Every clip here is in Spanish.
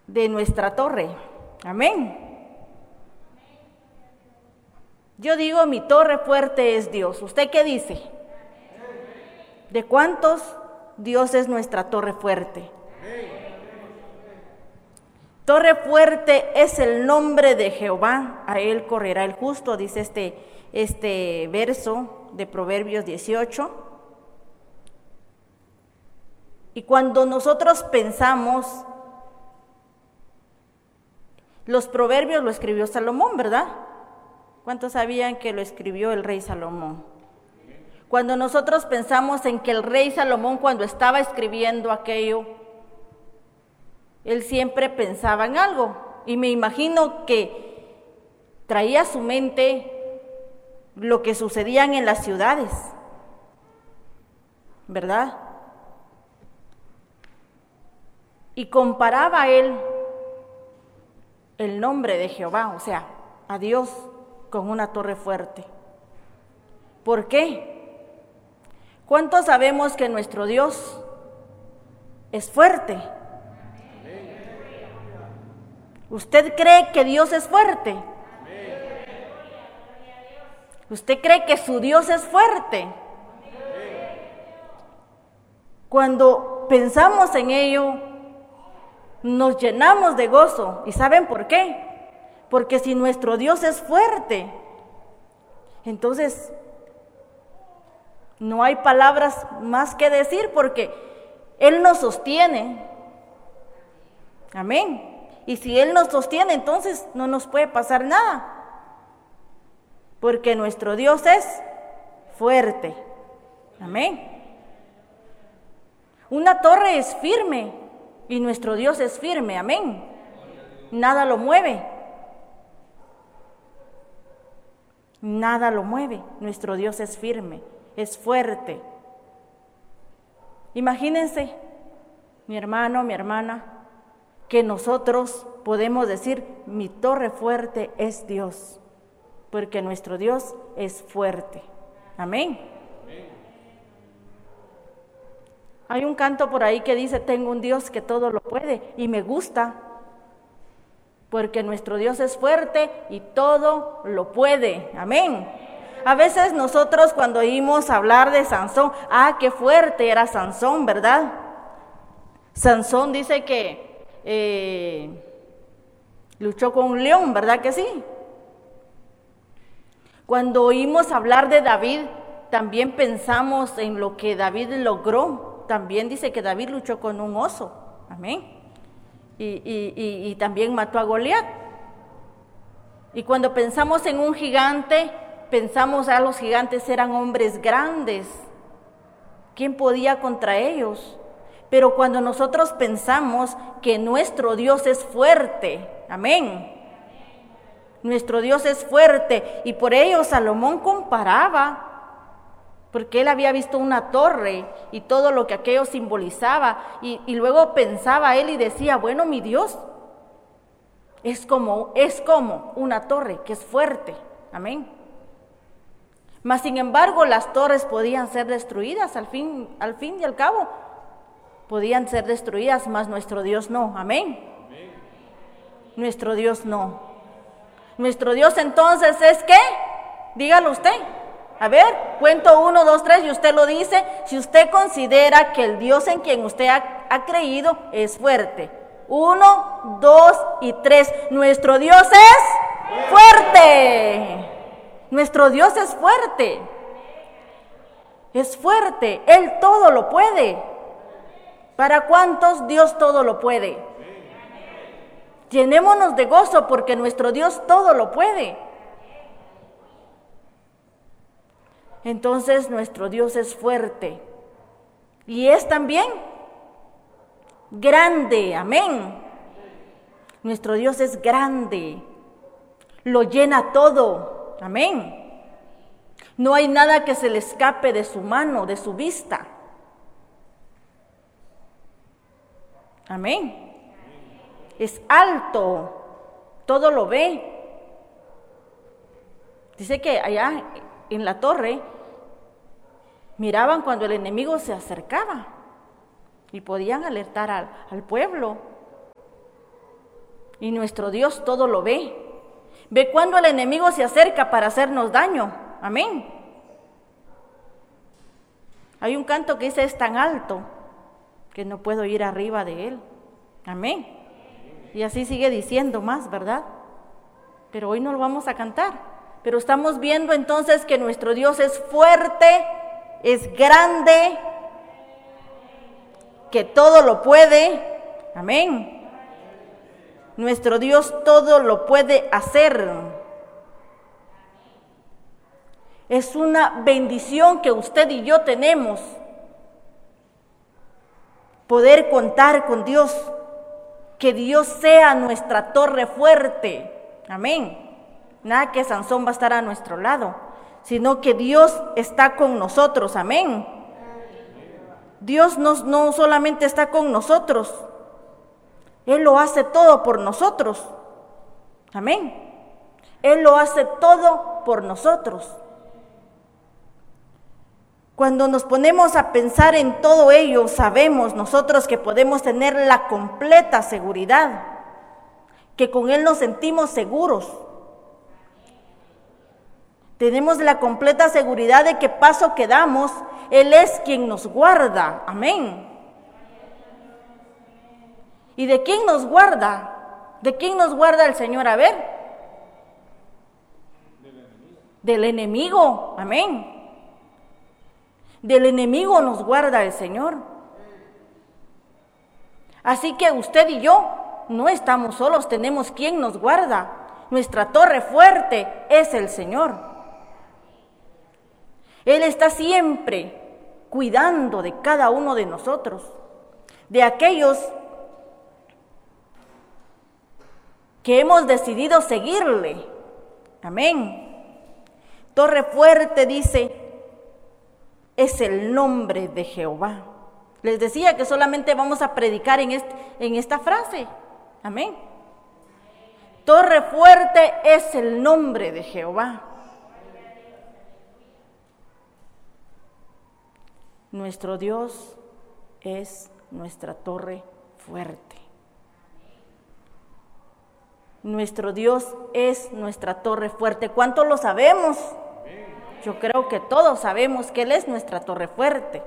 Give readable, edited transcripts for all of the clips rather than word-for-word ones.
de nuestra torre. Amén. Yo digo, mi torre fuerte es Dios. ¿Usted qué dice? ¿De cuántos Dios es nuestra torre fuerte? Torre fuerte es el nombre de Jehová, a él correrá el justo, dice este verso de Proverbios 18. Y cuando nosotros pensamos, los proverbios lo escribió Salomón, ¿verdad? ¿Cuántos sabían que lo escribió el rey Salomón? Cuando nosotros pensamos en que el rey Salomón, cuando estaba escribiendo aquello, él siempre pensaba en algo. Y me imagino que traía a su mente lo que sucedían en las ciudades, ¿verdad? Y comparaba él el nombre de Jehová, o sea, a Dios, con una torre fuerte. ¿Por qué? ¿Cuántos sabemos que nuestro Dios es fuerte? ¿Usted cree que Dios es fuerte? ¿Usted cree que su Dios es fuerte? Cuando pensamos en ello, nos llenamos de gozo. ¿Y saben por qué? Porque si nuestro Dios es fuerte, entonces no hay palabras más que decir, porque Él nos sostiene. Amén. Y si Él nos sostiene, entonces no nos puede pasar nada, porque nuestro Dios es fuerte. Amén. Una torre es firme y nuestro Dios es firme. Amén. Nada lo mueve. Nada lo mueve. Nuestro Dios es firme, es fuerte. Imagínense, mi hermano, mi hermana, que nosotros podemos decir, mi torre fuerte es Dios, porque nuestro Dios es fuerte. Amén. Hay un canto por ahí que dice, tengo un Dios que todo lo puede, y me gusta, porque nuestro Dios es fuerte y todo lo puede. Amén. A veces nosotros cuando oímos hablar de Sansón, qué fuerte era Sansón, ¿verdad? Sansón dice que luchó con un león, ¿verdad que sí? Cuando oímos hablar de David, también pensamos en lo que David logró. También dice que David luchó con un oso, amén. Y también mató a Goliat. Y cuando pensamos en un gigante, pensamos los gigantes eran hombres grandes. ¿Quién podía contra ellos? Pero cuando nosotros pensamos que nuestro Dios es fuerte, amén. Nuestro Dios es fuerte, y por ello Salomón comparaba, porque él había visto una torre y todo lo que aquello simbolizaba, y luego pensaba él y decía, bueno, mi Dios es como una torre que es fuerte, amén. Mas sin embargo las torres podían ser destruidas al fin y al cabo. Podían ser destruidas, mas nuestro Dios no, amén. Nuestro Dios no. Nuestro Dios entonces es ¿qué? Dígalo usted. A ver, cuento 1, 2, 3 y usted lo dice, si usted considera que el Dios en quien usted ha creído es fuerte. 1, 2 y 3. Nuestro Dios es fuerte. Nuestro Dios es fuerte. Es fuerte. Él todo lo puede. ¿Para cuántos Dios todo lo puede? Llenémonos de gozo porque nuestro Dios todo lo puede. Entonces nuestro Dios es fuerte y es también grande, amén. Nuestro Dios es grande, lo llena todo, amén. No hay nada que se le escape de su mano, de su vista. Amén. Es alto, todo lo ve. Dice que allá en la torre miraban cuando el enemigo se acercaba y podían alertar al pueblo. Y nuestro Dios todo lo ve. Ve cuando el enemigo se acerca para hacernos daño. Amén. Hay un canto que dice: es tan alto que no puedo ir arriba de él. Amén. Y así sigue diciendo más, ¿verdad? Pero hoy no lo vamos a cantar. Pero estamos viendo entonces que nuestro Dios es fuerte, es grande, que todo lo puede. Amén. Nuestro Dios todo lo puede hacer. Es una bendición que usted y yo tenemos, poder contar con Dios, que Dios sea nuestra torre fuerte. Amén. Nada que Sansón va a estar a nuestro lado, sino que Dios está con nosotros. Amén. Dios no solamente está con nosotros, Él lo hace todo por nosotros. Amén. Él lo hace todo por nosotros. Cuando nos ponemos a pensar en todo ello, sabemos nosotros que podemos tener la completa seguridad, que con Él nos sentimos seguros. Tenemos la completa seguridad de que paso que damos, Él es quien nos guarda. Amén. ¿Y de quién nos guarda? ¿De quién nos guarda el Señor? A ver. Del enemigo. Amén. Del enemigo nos guarda el Señor. Así que usted y yo no estamos solos, tenemos quien nos guarda. Nuestra torre fuerte es el Señor. Él está siempre cuidando de cada uno de nosotros, de aquellos que hemos decidido seguirle. Amén. Torre fuerte, dice, es el nombre de Jehová. Les decía que solamente vamos a predicar en esta frase. Amén. Torre fuerte es el nombre de Jehová. Nuestro Dios es nuestra torre fuerte. Nuestro Dios es nuestra torre fuerte. ¿Cuánto lo sabemos? Yo creo que todos sabemos que Él es nuestra torre fuerte.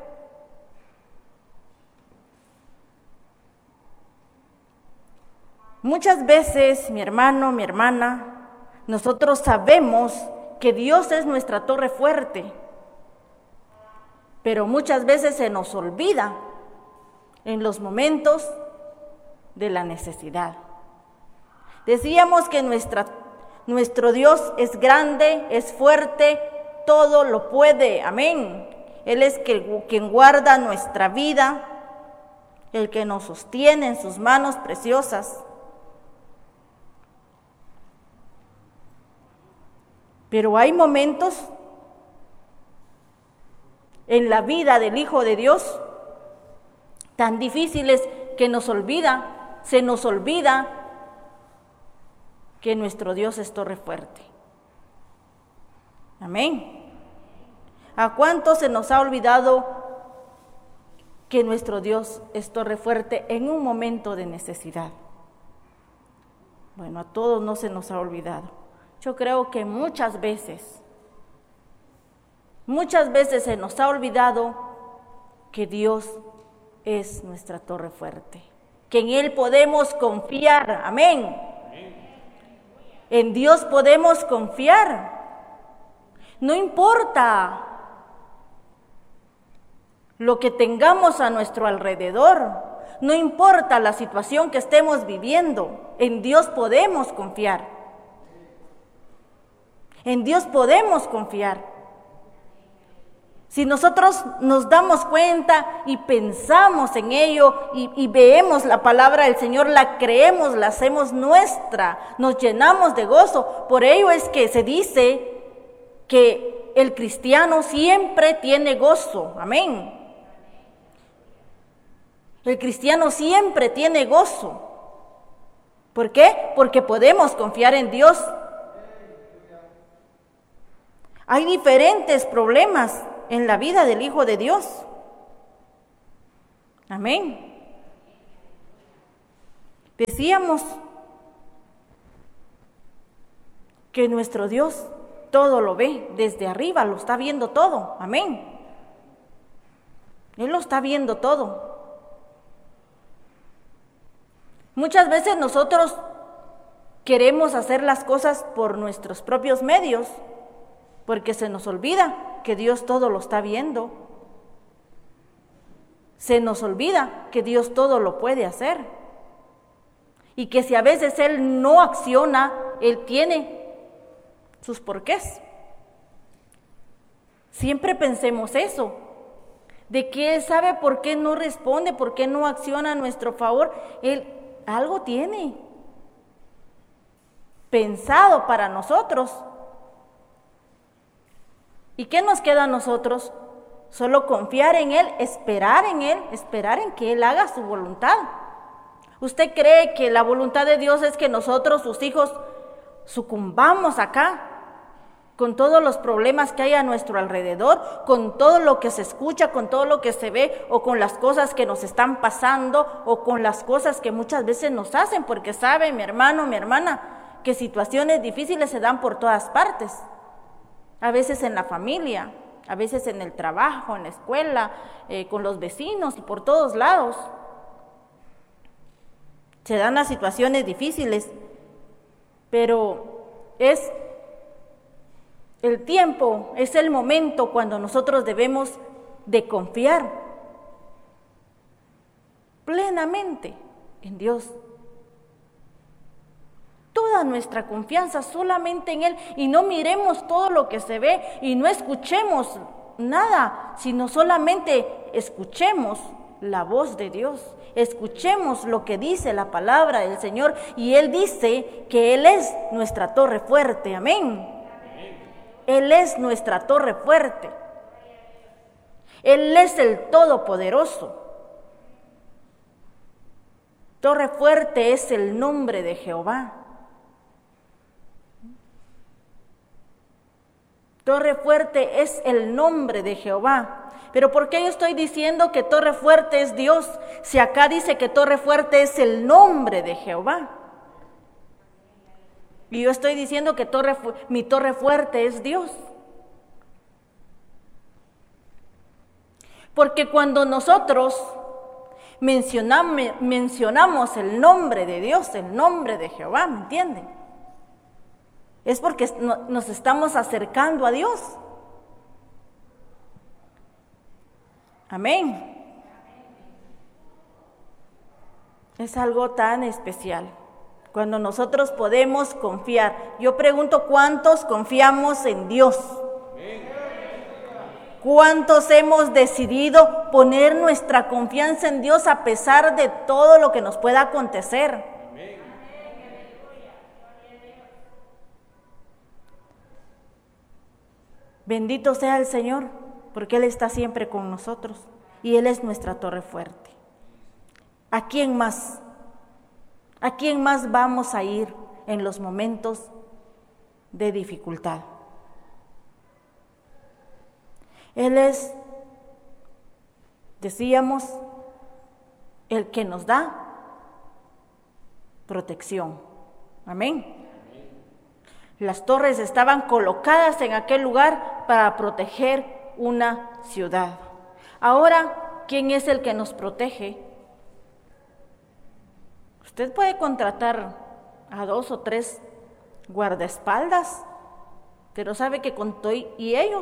Muchas veces, mi hermano, mi hermana, nosotros sabemos que Dios es nuestra torre fuerte, pero muchas veces se nos olvida en los momentos de la necesidad. Decíamos que nuestro Dios es grande, es fuerte, todo lo puede. Amén. Él es quien guarda nuestra vida, el que nos sostiene en sus manos preciosas. Pero hay momentos en la vida del Hijo de Dios tan difíciles que se nos olvida que nuestro Dios es torre fuerte. Amén. ¿A cuánto se nos ha olvidado que nuestro Dios es torre fuerte en un momento de necesidad? Bueno, a todos no se nos ha olvidado. Yo creo que muchas veces se nos ha olvidado que Dios es nuestra torre fuerte, que en Él podemos confiar. Amén. En Dios podemos confiar. No importa lo que tengamos a nuestro alrededor, no importa la situación que estemos viviendo, en Dios podemos confiar. En Dios podemos confiar. Si nosotros nos damos cuenta y pensamos en ello y vemos la palabra del Señor, la creemos, la hacemos nuestra, nos llenamos de gozo. Por ello es que se dice que el cristiano siempre tiene gozo. Amén. El cristiano siempre tiene gozo. ¿Por qué? Porque podemos confiar en Dios. Hay diferentes problemas en la vida del Hijo de Dios. Amén. Decíamos que nuestro Dios todo lo ve desde arriba, lo está viendo todo, amén. Él lo está viendo todo. Muchas veces nosotros queremos hacer las cosas por nuestros propios medios, porque se nos olvida que Dios todo lo está viendo. Se nos olvida que Dios todo lo puede hacer. Y que si a veces Él no acciona, Él tiene sus porqués. Siempre pensemos eso, de que Él sabe por qué no responde, por qué no acciona a nuestro favor. Él algo tiene pensado para nosotros. ¿Y qué nos queda a nosotros? Solo confiar en Él, esperar en que Él haga su voluntad. ¿Usted cree que la voluntad de Dios es que nosotros, sus hijos, sucumbamos acá con todos los problemas que hay a nuestro alrededor, con todo lo que se escucha, con todo lo que se ve, o con las cosas que nos están pasando, o con las cosas que muchas veces nos hacen? Porque sabe, mi hermano, mi hermana, que situaciones difíciles se dan por todas partes. A veces en la familia, a veces en el trabajo, en la escuela, con los vecinos y por todos lados. Se dan las situaciones difíciles, pero es el tiempo, es el momento cuando nosotros debemos de confiar plenamente en Dios. Toda nuestra confianza solamente en Él, y no miremos todo lo que se ve y no escuchemos nada, sino solamente escuchemos la voz de Dios, escuchemos lo que dice la palabra del Señor, y Él dice que Él es nuestra torre fuerte, amén. Él es nuestra torre fuerte, Él es el Todopoderoso. Torre fuerte es el nombre de Jehová. Torre fuerte es el nombre de Jehová. Pero ¿por qué yo estoy diciendo que torre fuerte es Dios? Si acá dice que torre fuerte es el nombre de Jehová. Y yo estoy diciendo que mi torre fuerte es Dios. Porque cuando nosotros mencionamos el nombre de Dios, el nombre de Jehová, ¿me entienden? Es porque nos estamos acercando a Dios. Amén. Es algo tan especial cuando nosotros podemos confiar. Yo pregunto, ¿cuántos confiamos en Dios? ¿Cuántos hemos decidido poner nuestra confianza en Dios a pesar de todo lo que nos pueda acontecer? Bendito sea el Señor, porque Él está siempre con nosotros y Él es nuestra torre fuerte. ¿A quién más? ¿A quién más vamos a ir en los momentos de dificultad? Él es, decíamos, el que nos da protección. Amén. Las torres estaban colocadas en aquel lugar para proteger una ciudad. Ahora, ¿quién es el que nos protege? Usted puede contratar a 2 o 3 guardaespaldas, pero sabe que con todo y ellos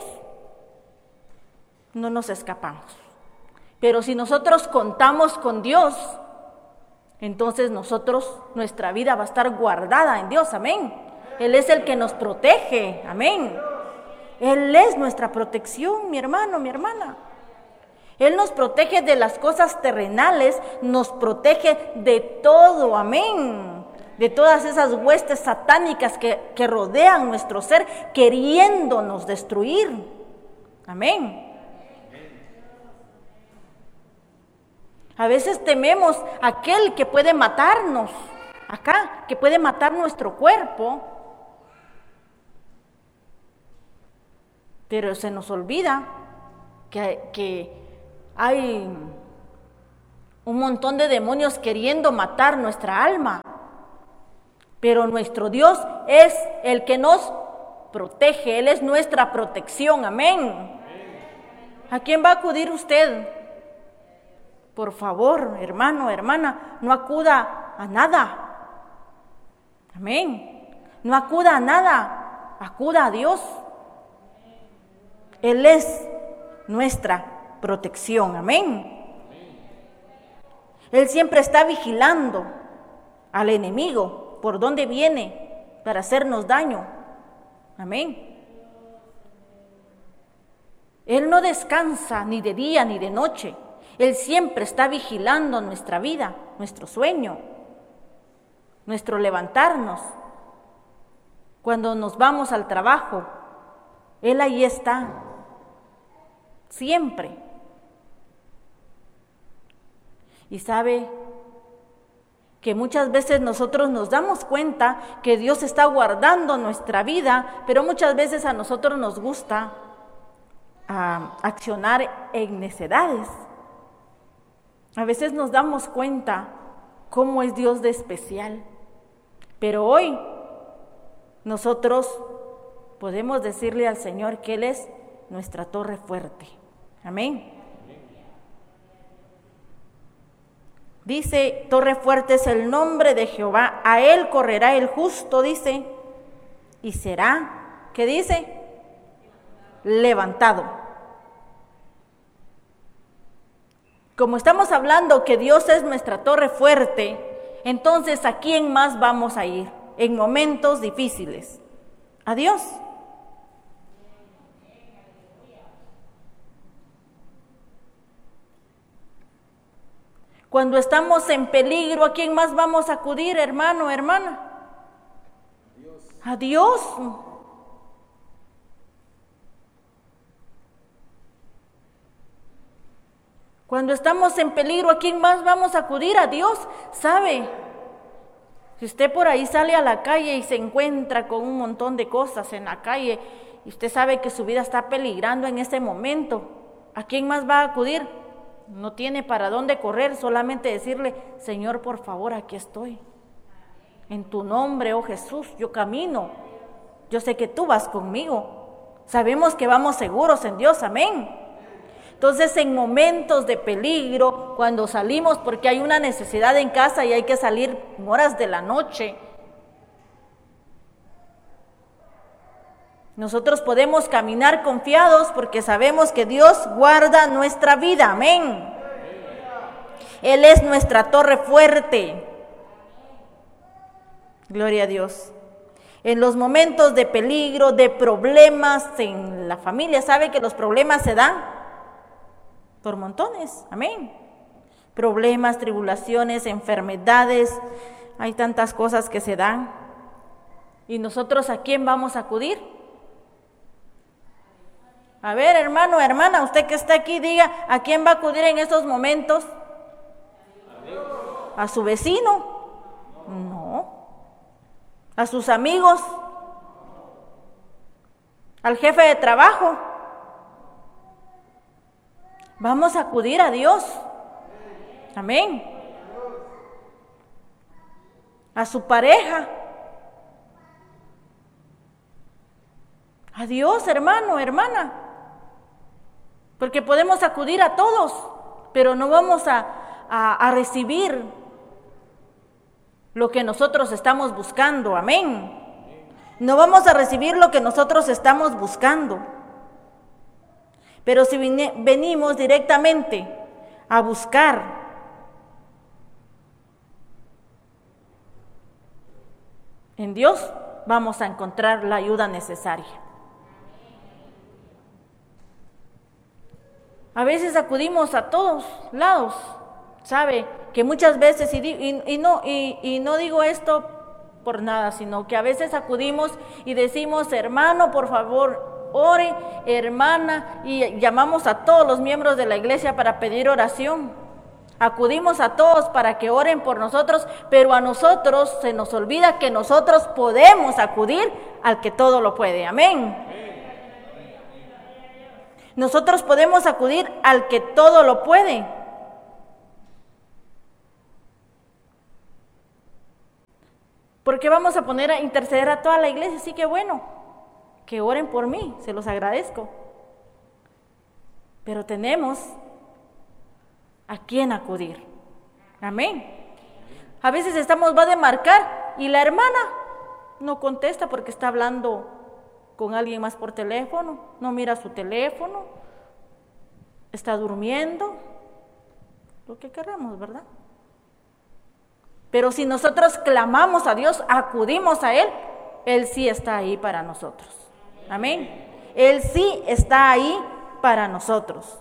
no nos escapamos. Pero si nosotros contamos con Dios, entonces nuestra vida va a estar guardada en Dios, amén. Él es el que nos protege, amén. Él es nuestra protección, mi hermano, mi hermana. Él nos protege de las cosas terrenales, nos protege de todo, amén. De todas esas huestes satánicas que rodean nuestro ser, queriéndonos destruir, amén. A veces tememos a aquel que puede matarnos, acá, que puede matar nuestro cuerpo. Pero se nos olvida que hay un montón de demonios queriendo matar nuestra alma. Pero nuestro Dios es el que nos protege, Él es nuestra protección, amén. ¿A quién va a acudir usted? Por favor, hermano, hermana, no acuda a nada, amén. No acuda a nada, acuda a Dios. Él es nuestra protección, amén. Él siempre está vigilando al enemigo, por dónde viene para hacernos daño, amén. Él no descansa ni de día ni de noche. Él siempre está vigilando nuestra vida, nuestro sueño, nuestro levantarnos. Cuando nos vamos al trabajo, Él ahí está, siempre. Y sabe que muchas veces nosotros nos damos cuenta que Dios está guardando nuestra vida, pero muchas veces a nosotros nos gusta accionar en necedades. A veces nos damos cuenta cómo es Dios de especial, pero hoy nosotros podemos decirle al Señor que Él es nuestra torre fuerte. Amén. Dice, torre fuerte es el nombre de Jehová, a Él correrá el justo, dice, y será, ¿qué dice? Levantado. Como estamos hablando que Dios es nuestra torre fuerte, entonces ¿a quién más vamos a ir en momentos difíciles? A Dios. Cuando estamos en peligro, ¿a quién más vamos a acudir, hermano, hermana? A Dios. Cuando estamos en peligro, ¿a quién más vamos a acudir? A Dios. ¿Sabe? Si usted por ahí sale a la calle y se encuentra con un montón de cosas en la calle y usted sabe que su vida está peligrando en ese momento, ¿a quién más va a acudir? No tiene para dónde correr, solamente decirle, Señor, por favor, aquí estoy. En tu nombre, oh Jesús, yo camino. Yo sé que tú vas conmigo. Sabemos que vamos seguros en Dios, amén. Entonces, en momentos de peligro, cuando salimos porque hay una necesidad en casa y hay que salir en horas de la noche, nosotros podemos caminar confiados porque sabemos que Dios guarda nuestra vida, amén. Él es nuestra torre fuerte. Gloria a Dios. En los momentos de peligro, de problemas en la familia, ¿sabe que los problemas se dan por montones? Amén. Problemas, tribulaciones, enfermedades, hay tantas cosas que se dan. ¿Y nosotros a quién vamos a acudir? A ver, hermano, hermana, usted que está aquí, diga, ¿a quién va a acudir en estos momentos? ¿A su vecino? No. ¿A sus amigos? ¿Al jefe de trabajo? Vamos a acudir a Dios. Amén. ¿A su pareja? A Dios, hermano, hermana. Porque podemos acudir a todos, pero no vamos a recibir lo que nosotros estamos buscando, amén. No vamos a recibir lo que nosotros estamos buscando. Pero si venimos directamente a buscar en Dios, vamos a encontrar la ayuda necesaria. A veces acudimos a todos lados, ¿sabe? Que muchas veces, y no digo esto por nada, sino que a veces acudimos y decimos, hermano, por favor, ore, hermana, y llamamos a todos los miembros de la iglesia para pedir oración. Acudimos a todos para que oren por nosotros, pero a nosotros se nos olvida que nosotros podemos acudir al que todo lo puede, amén. Nosotros podemos acudir al que todo lo puede. Porque vamos a poner a interceder a toda la iglesia, así que bueno, que oren por mí, se los agradezco. Pero tenemos a quién acudir. Amén. A veces va de marcar y la hermana no contesta porque está hablando con alguien más por teléfono, no mira su teléfono, está durmiendo, lo que queramos, ¿verdad? Pero si nosotros clamamos a Dios, acudimos a Él, Él sí está ahí para nosotros. Amén. Él sí está ahí para nosotros.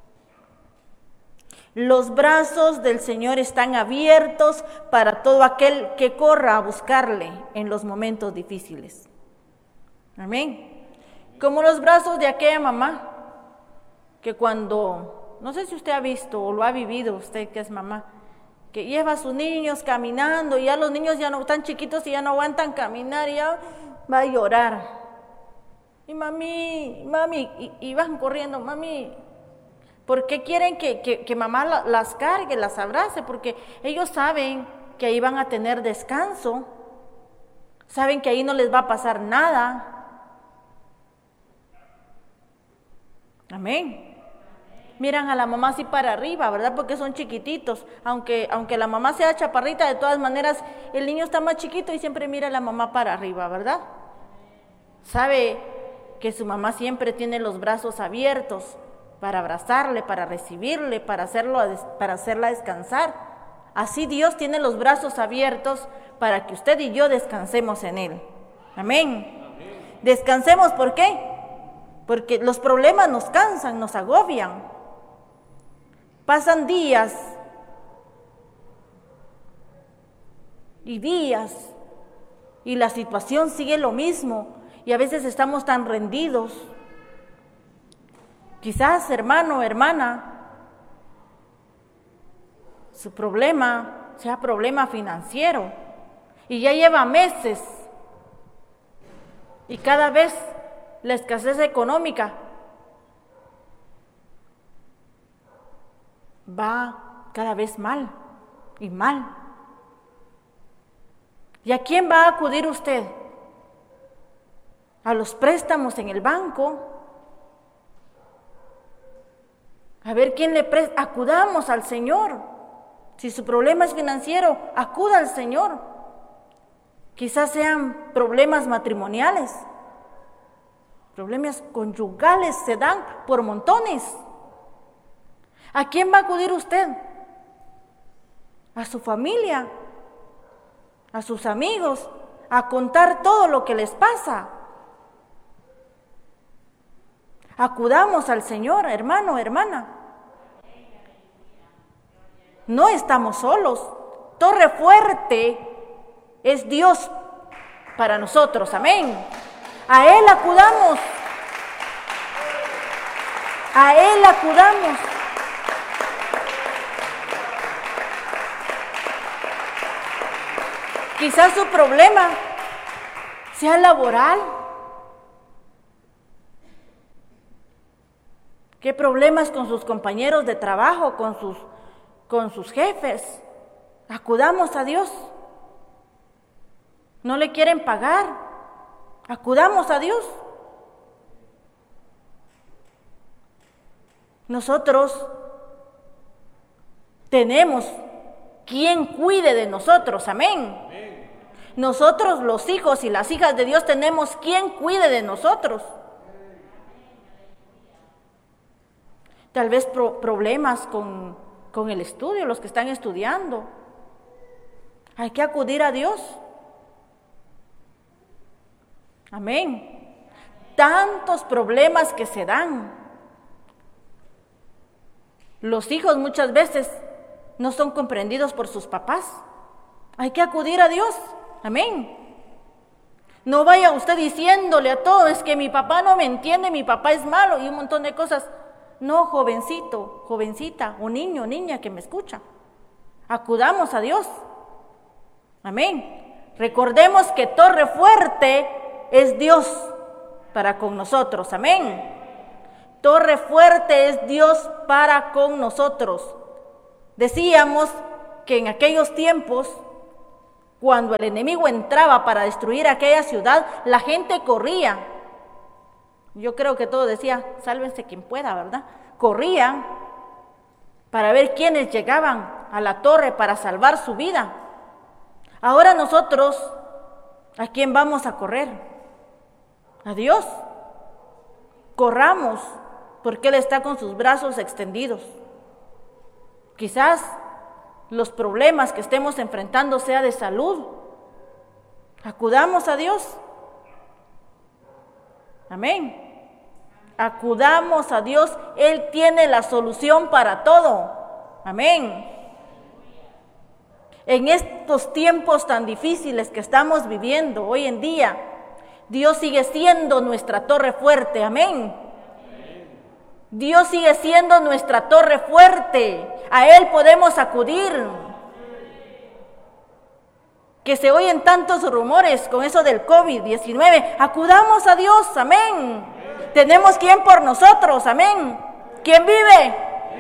Los brazos del Señor están abiertos para todo aquel que corra a buscarle en los momentos difíciles. Amén. Como los brazos de aquella mamá, que cuando, no sé si usted ha visto o lo ha vivido usted que es mamá, que lleva a sus niños caminando y ya los niños ya no están chiquitos y ya no aguantan caminar y ya va a llorar. Y mami, y van corriendo, mami, porque quieren que mamá las cargue, las abrace, porque ellos saben que ahí van a tener descanso, saben que ahí no les va a pasar nada. Amén. Miran a la mamá así para arriba, ¿verdad? Porque son chiquititos. Aunque la mamá sea chaparrita, de todas maneras, el niño está más chiquito y siempre mira a la mamá para arriba, ¿verdad? Sabe que su mamá siempre tiene los brazos abiertos para abrazarle, para recibirle, para hacerla descansar. Así Dios tiene los brazos abiertos para que usted y yo descansemos en Él. Amén. Descansemos, ¿por qué? Porque los problemas nos cansan, nos agobian. Pasan días y días y la situación sigue lo mismo y a veces estamos tan rendidos. Quizás, hermano, hermana, su problema sea problema financiero y ya lleva meses y cada vez la escasez económica va cada vez mal y mal. ¿Y a quién va a acudir usted? ¿A los préstamos en el banco? A ver quién le presta. Acudamos al Señor. Si su problema es financiero, acuda al Señor. Quizás sean problemas matrimoniales. Problemas conyugales se dan por montones. ¿A quién va a acudir usted? ¿A su familia? ¿A sus amigos? ¿A contar todo lo que les pasa? Acudamos al Señor, hermano, hermana. No estamos solos. Torre fuerte es Dios para nosotros. Amén. A Él acudamos. A Él acudamos. Quizás su problema sea laboral. ¿Qué problemas con sus compañeros de trabajo, con sus jefes? Acudamos a Dios. ¿No le quieren pagar? Acudamos a Dios. Nosotros tenemos quien cuide de nosotros, amén. Nosotros, los hijos y las hijas de Dios, tenemos quien cuide de nosotros. Tal vez problemas con el estudio, los que están estudiando. Hay que acudir a Dios. Amén. Tantos problemas que se dan. Los hijos muchas veces no son comprendidos por sus papás. Hay que acudir a Dios. Amén. No vaya usted diciéndole a todos, es que mi papá no me entiende, mi papá es malo y un montón de cosas. No, jovencito, jovencita, o niño, niña que me escucha. Acudamos a Dios. Amén. Recordemos que torre fuerte es Dios para con nosotros. Amén. Torre fuerte es Dios para con nosotros. Decíamos que en aquellos tiempos Cuando el enemigo entraba para destruir aquella ciudad, la gente corría. Yo creo que todo decía, sálvense quien pueda, ¿verdad? Corrían para ver quiénes llegaban a la torre para salvar su vida. Ahora nosotros, ¿a quién vamos a correr? A Dios. Corramos, porque Él está con sus brazos extendidos. Quizás los problemas que estemos enfrentando sea de salud. Acudamos a Dios. Amén. Acudamos a Dios. Él tiene la solución para todo. Amén. En estos tiempos tan difíciles que estamos viviendo hoy en día, Dios sigue siendo nuestra torre fuerte. Amén. Dios sigue siendo nuestra torre fuerte. A Él podemos acudir. Que se oyen tantos rumores con eso del COVID-19. Acudamos a Dios. Amén. Tenemos quien por nosotros. Amén. ¿Quién vive?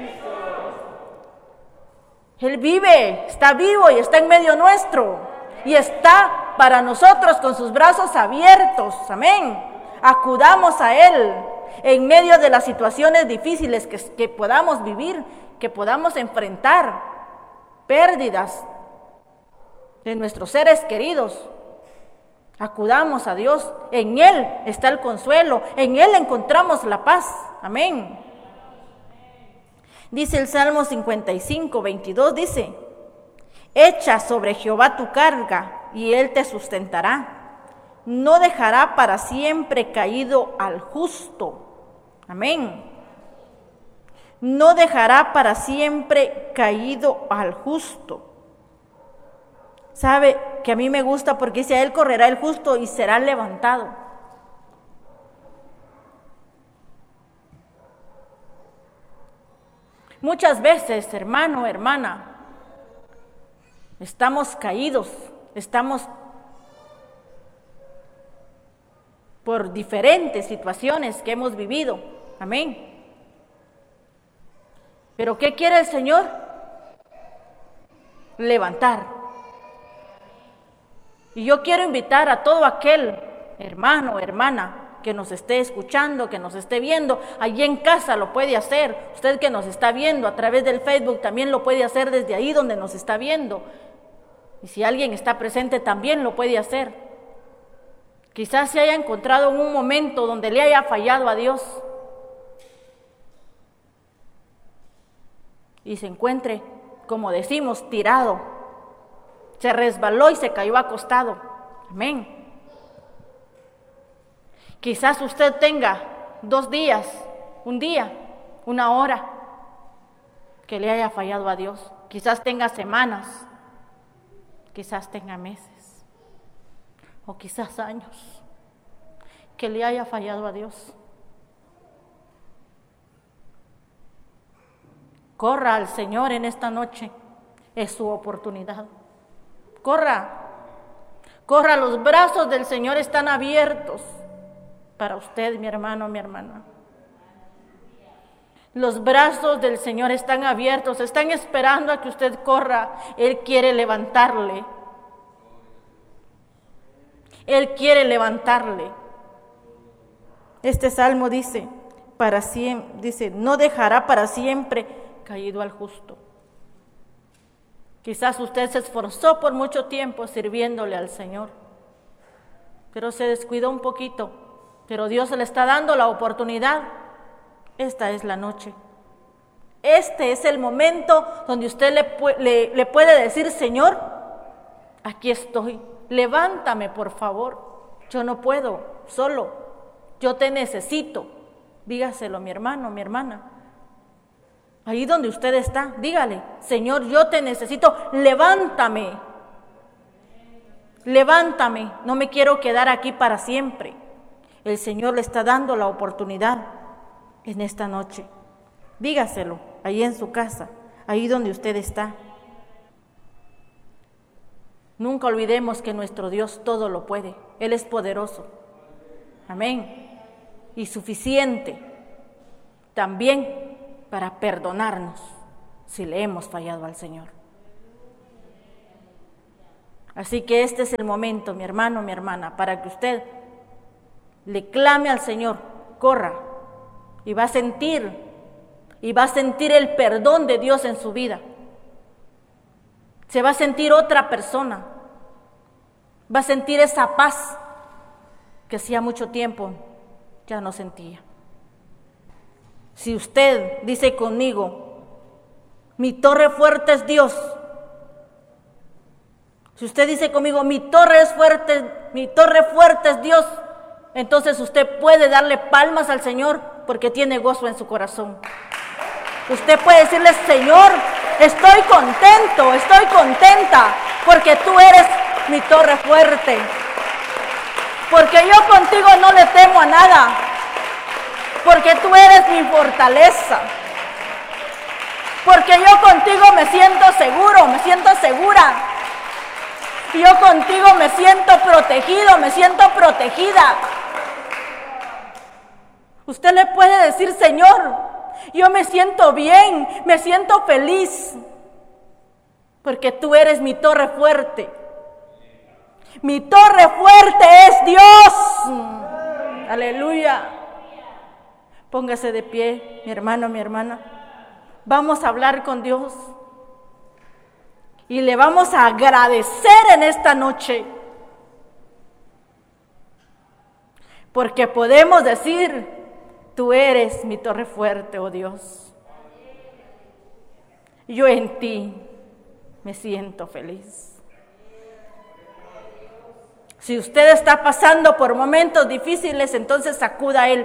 Él vive, está vivo y está en medio nuestro. Y está para nosotros con sus brazos abiertos. Amén. Acudamos a Él en medio de las situaciones difíciles que podamos vivir, que podamos enfrentar, pérdidas de nuestros seres queridos. Acudamos a Dios. En Él está el consuelo. En Él encontramos la paz. Amén. Dice el Salmo 55, 22, dice: echa sobre Jehová tu carga y Él te sustentará. No dejará para siempre caído al justo. Amén. No dejará para siempre caído al justo. ¿Sabe que a mí me gusta? Porque dice: a Él correrá el justo y será levantado. Muchas veces, hermano, hermana, estamos caídos, estamos por diferentes situaciones que hemos vivido. Amén. Pero ¿qué quiere el Señor? Levantar. Y yo quiero invitar a todo aquel hermano, hermana, que nos esté escuchando, que nos esté viendo, allí en casa lo puede hacer. Usted que nos está viendo a través del Facebook también lo puede hacer desde ahí donde nos está viendo. Y si alguien está presente también lo puede hacer. Quizás se haya encontrado en un momento donde le haya fallado a Dios y se encuentre, como decimos, tirado. Se resbaló y se cayó acostado. Amén. Quizás usted tenga 2 días, un día, una hora que le haya fallado a Dios. Quizás tenga semanas, quizás tenga meses o quizás años que le haya fallado a Dios. Corra al Señor en esta noche, es su oportunidad. Corra, corra, los brazos del Señor están abiertos para usted, mi hermano, mi hermana. Los brazos del Señor están abiertos, están esperando a que usted corra. Él quiere levantarle. Él quiere levantarle. Este salmo dice, para siempre, dice, no dejará para siempre caído al justo. Quizás usted se esforzó por mucho tiempo sirviéndole al Señor, pero se descuidó un poquito. Pero Dios le está dando la oportunidad. Esta es la noche. Este es el momento donde usted le puede decir: Señor, aquí estoy. Levántame, por favor. Yo no puedo solo. Yo te necesito. Dígaselo, mi hermano, mi hermana. Ahí donde usted está, dígale: Señor, yo te necesito. Levántame. Levántame. No me quiero quedar aquí para siempre. El Señor le está dando la oportunidad en esta noche. Dígaselo ahí en su casa, ahí donde usted está. Nunca olvidemos que nuestro Dios todo lo puede. Él es poderoso. Amén. Y suficiente también para perdonarnos si le hemos fallado al Señor. Así que este es el momento, mi hermano, mi hermana, para que usted le clame al Señor, corra, y va a sentir el perdón de Dios en su vida. Se va a sentir otra persona, va a sentir esa paz que hacía mucho tiempo ya no sentía. Si usted dice conmigo, mi torre fuerte es Dios. Si usted dice conmigo, mi torre fuerte es Dios, entonces usted puede darle palmas al Señor porque tiene gozo en su corazón. Usted puede decirle, Señor, estoy contenta, porque tú eres mi torre fuerte. Porque yo contigo no le temo a nada, porque tú eres mi fortaleza. Porque yo contigo me siento seguro, me siento segura. Yo contigo me siento protegido, me siento protegida. Usted le puede decir, Señor, yo me siento bien, me siento feliz, porque tú eres mi torre fuerte. Mi torre fuerte es Dios. Aleluya. Póngase de pie, mi hermano, mi hermana. Vamos a hablar con Dios. Y le vamos a agradecer en esta noche. Porque podemos decir, tú eres mi torre fuerte, oh Dios. Yo en ti me siento feliz. Si usted está pasando por momentos difíciles, entonces sacuda a Él.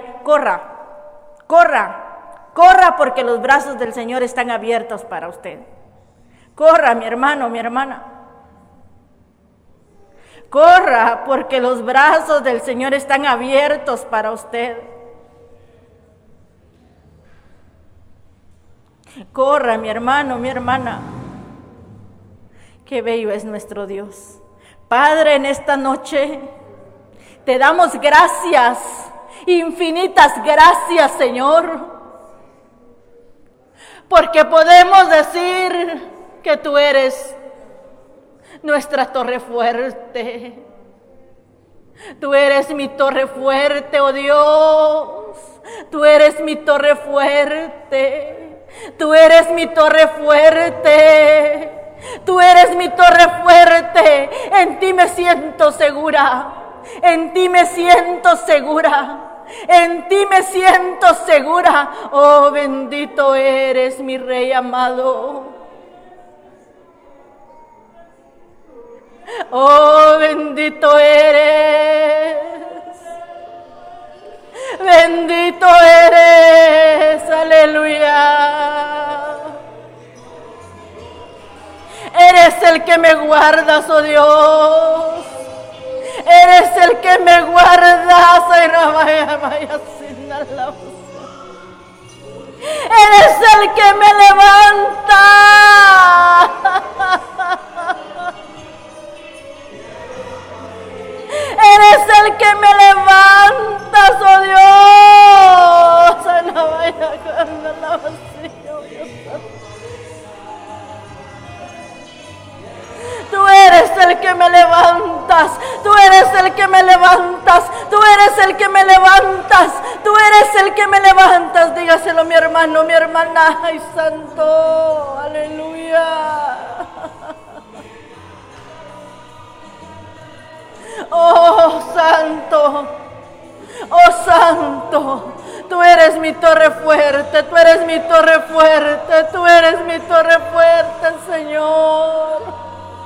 Corra porque los brazos del Señor están abiertos para usted. Corra, mi hermano, mi hermana. Corra porque los brazos del Señor están abiertos para usted. Corra, mi hermano, mi hermana. Qué bello es nuestro Dios. Padre, en esta noche te damos gracias, infinitas gracias, Señor, porque podemos decir que tú eres nuestra torre fuerte. Tú eres mi torre fuerte, oh Dios. Tú eres mi torre fuerte. Tú eres mi torre fuerte. Tú eres mi torre fuerte. En ti me siento segura. En ti me siento segura. En ti me siento segura. Oh, bendito eres mi Rey amado. Oh, bendito eres. Bendito eres. Aleluya. Eres el que me guardas, oh Dios. Eres el que me guardas. Eres el que me levanta. Eres el que me levantas, oh Dios. Tú eres el que me levantas, tú eres el que me levantas, tú eres el que me levantas, tú eres el que me levantas. Dígaselo, mi hermano, mi hermana. Ay, santo, aleluya. Oh, santo, oh, santo. Tú eres mi torre fuerte, tú eres mi torre fuerte, tú eres mi torre fuerte, Señor.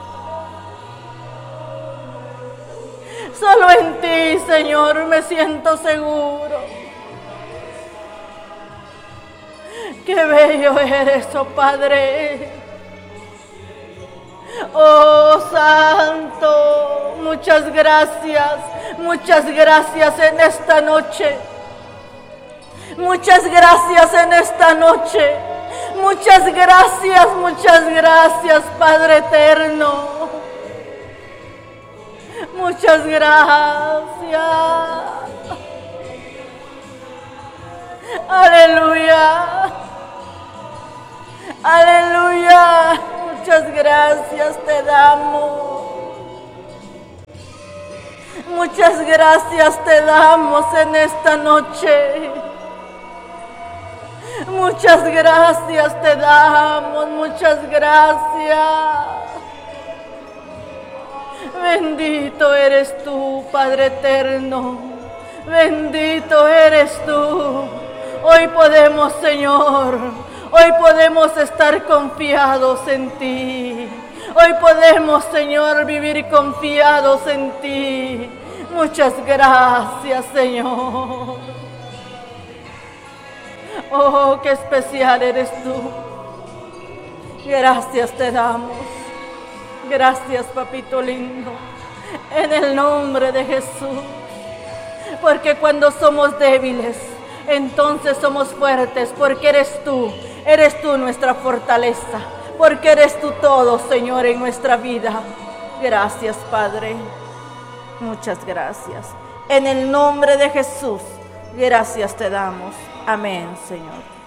Solo en ti, Señor, me siento seguro. Qué bello eres, oh Padre. Oh, Santo, muchas gracias en esta noche. Muchas gracias en esta noche. Muchas gracias, Padre eterno. Muchas gracias. Aleluya. Aleluya. Muchas gracias te damos. Muchas gracias te damos en esta noche. Muchas gracias te damos, muchas gracias. Bendito eres tú, Padre eterno. Bendito eres tú. Hoy podemos, Señor, hoy podemos estar confiados en ti. Hoy podemos, Señor, vivir confiados en ti. Muchas gracias, Señor. Oh, qué especial eres tú. Gracias te damos. Gracias, papito lindo. En el nombre de Jesús. Porque cuando somos débiles, entonces somos fuertes. Porque eres tú nuestra fortaleza. Porque eres tú todo, Señor, en nuestra vida. Gracias, Padre. Muchas gracias. En el nombre de Jesús, gracias te damos. Amén, Señor.